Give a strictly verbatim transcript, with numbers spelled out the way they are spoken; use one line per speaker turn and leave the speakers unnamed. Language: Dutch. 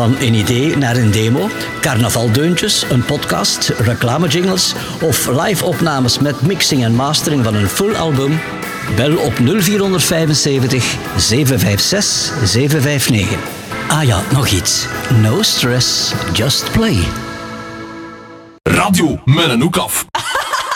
Van een idee naar een demo, carnavaldeuntjes, een podcast, reclamejingles of live-opnames met mixing en mastering van een full album? Bel op nul vier vijfenzeventig, zeven vijf zes, zeven vijf negen. Ah ja, nog iets. No stress, just play.
Radio met een hoek af.